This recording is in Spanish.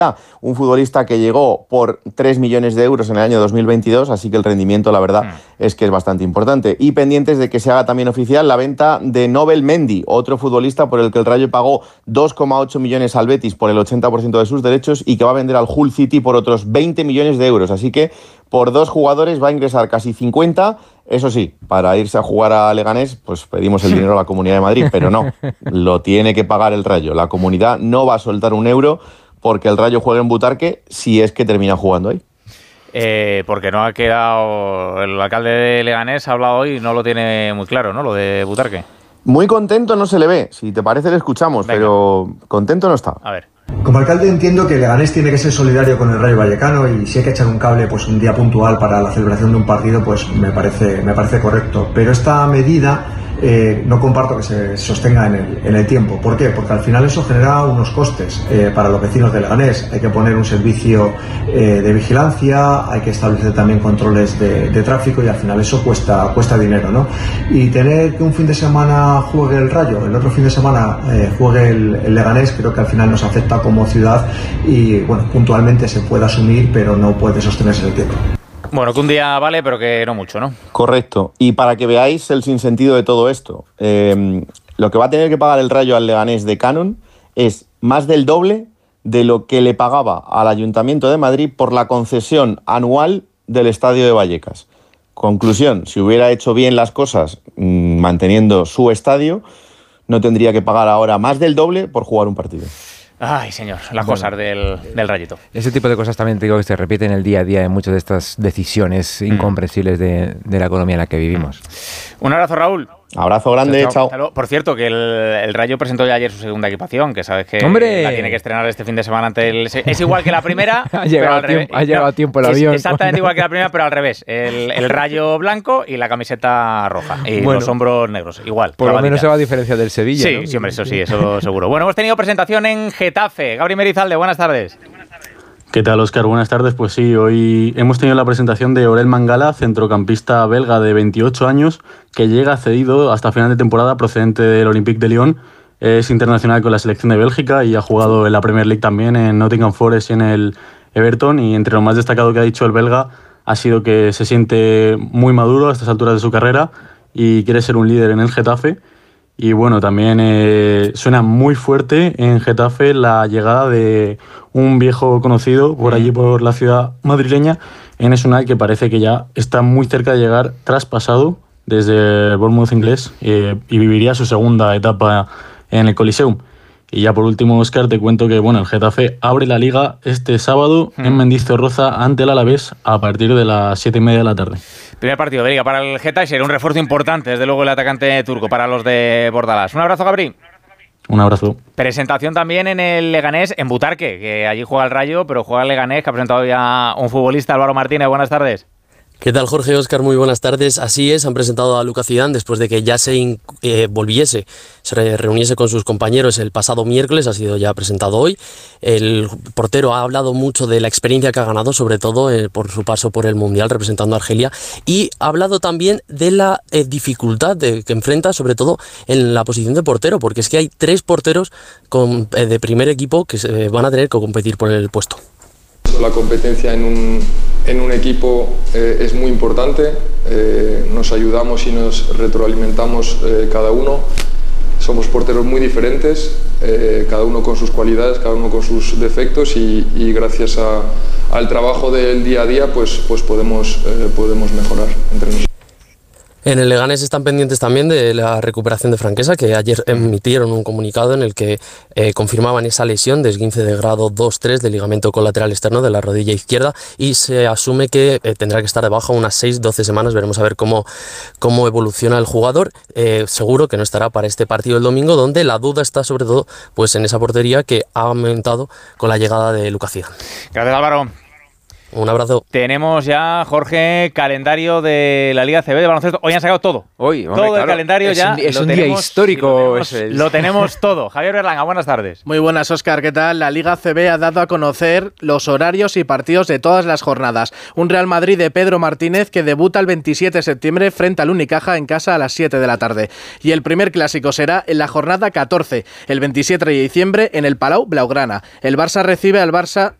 un futbolista que llegó por 3 millones de euros en el año 2022, así que el rendimiento, la verdad, es que es bastante importante. Y pendientes de que se haga también oficial la venta de Nobel Mendy, otro futbolista por el que el Rayo pagó 2,8 millones al Betis por el 80% de sus derechos y que va a vender al Hull City por otros 20 millones de euros. Así que por 2 jugadores va a ingresar casi 50. Eso sí, para irse a jugar a Leganés, pues pedimos el dinero a la Comunidad de Madrid, pero no, lo tiene que pagar el Rayo. La Comunidad no va a soltar un euro porque el Rayo juega en Butarque si es que termina jugando ahí. Porque no ha quedado... El alcalde de Leganés ha hablado hoy y no lo tiene muy claro, ¿no? Lo de Butarque. Muy contento no se le ve. Si te parece le escuchamos. Venga. Pero contento no está. A ver. Como alcalde entiendo que Leganés tiene que ser solidario con el Rayo Vallecano y si hay que echar un cable pues un día puntual para la celebración de un partido, pues me parece correcto. Pero esta medida no comparto que se sostenga en el tiempo. ¿Por qué? Porque al final eso genera unos costes para los vecinos de Leganés. Hay que poner un servicio de vigilancia, hay que establecer también controles de tráfico y al final eso cuesta dinero, ¿no? Y tener que un fin de semana juegue el Rayo, el otro fin de semana juegue el Leganés, creo que al final nos afecta como ciudad y bueno, puntualmente se puede asumir, pero no puede sostenerse en el tiempo. Bueno, que un día vale, pero que no mucho, ¿no? Correcto. Y para que veáis el sinsentido de todo esto, lo que va a tener que pagar el Rayo al Leganés de canon es más del doble de lo que le pagaba al Ayuntamiento de Madrid por la concesión anual del Estadio de Vallecas. Conclusión, si hubiera hecho bien las cosas manteniendo su estadio, no tendría que pagar ahora más del doble por jugar un partido. Ay, señor, las cosas del Rayito. Ese tipo de cosas también te digo que se repiten el día a día en muchas de estas decisiones incomprensibles de la economía en la que vivimos. Un abrazo, Raúl. Abrazo grande, chao. Por cierto, que el Rayo presentó ya ayer su segunda equipación, que sabes que ¡hombre! La tiene que estrenar este fin de semana ante el... Es igual que la primera, ha llegado a tiempo el avión. Exactamente igual que la primera, pero al revés. El Rayo blanco y la camiseta roja. Y los hombros negros, igual. Por lo menos se va a diferenciar del Sevilla, sí, ¿no? Sí, hombre, eso seguro. Bueno, hemos tenido presentación en Getafe. Gabriel Merizalde, buenas tardes. ¿Qué tal, Óscar? Buenas tardes. Pues sí, hoy hemos tenido la presentación de Orel Mangala, centrocampista belga de 28 años, que llega cedido hasta final de temporada procedente del Olympique de Lyon. Es internacional con la selección de Bélgica y ha jugado en la Premier League también, en Nottingham Forest y en el Everton. Y entre lo más destacado que ha dicho el belga ha sido que se siente muy maduro a estas alturas de su carrera y quiere ser un líder en el Getafe. Y bueno, también suena muy fuerte en Getafe la llegada de un viejo conocido por allí, por la ciudad madrileña, Enes Unal, que parece que ya está muy cerca de llegar traspasado desde el Bournemouth inglés y viviría su segunda etapa en el Coliseum. Y ya por último, Óscar, te cuento que bueno, el Getafe abre la Liga este sábado en Mendizorroza ante el Alavés a partir de las 7:30 de la tarde. Primer partido de Liga para el Getafe, será un refuerzo importante, desde luego el atacante turco para los de Bordalás. Un abrazo, Gabri. Un abrazo. Presentación también en el Leganés, en Butarque, que allí juega el Rayo, pero juega el Leganés, que ha presentado ya un futbolista, Álvaro Martínez. Buenas tardes. ¿Qué tal, Jorge? Óscar, muy buenas tardes. Así es, han presentado a Lucas Zidane después de que ya se reuniese con sus compañeros el pasado miércoles, ha sido ya presentado hoy. El portero ha hablado mucho de la experiencia que ha ganado, sobre todo por su paso por el Mundial representando a Argelia, y ha hablado también de la dificultad que enfrenta, sobre todo en la posición de portero, porque es que hay 3 porteros de primer equipo que van a tener que competir por el puesto. La competencia en un equipo es muy importante, nos ayudamos y nos retroalimentamos cada uno. Somos porteros muy diferentes, cada uno con sus cualidades, cada uno con sus defectos y gracias al trabajo del día a día pues podemos mejorar entre nosotros. En el Leganés están pendientes también de la recuperación de Franquesa, que ayer emitieron un comunicado en el que confirmaban esa lesión de esguince de grado 2-3 del ligamento colateral externo de la rodilla izquierda y se asume que tendrá que estar de baja unas 6-12 semanas. Veremos a ver cómo evoluciona el jugador. Seguro que no estará para este partido el domingo, donde la duda está sobre todo pues en esa portería que ha aumentado con la llegada de Lucas Zidane. Gracias, Álvaro. Un abrazo. Tenemos ya, Jorge, calendario de la Liga CB de baloncesto. Hoy han sacado todo. Hoy, hombre, todo claro, el calendario ya. Es un día histórico. Lo tenemos todo. Javier Berlanga, buenas tardes. Muy buenas, Óscar. ¿Qué tal? La Liga CB ha dado a conocer los horarios y partidos de todas las jornadas. Un Real Madrid de Pedro Martínez que debuta el 27 de septiembre frente al Unicaja en casa a las 7 de la tarde. Y el primer clásico será en la jornada 14, el 27 de diciembre en el Palau Blaugrana. El Barça recibe al Barça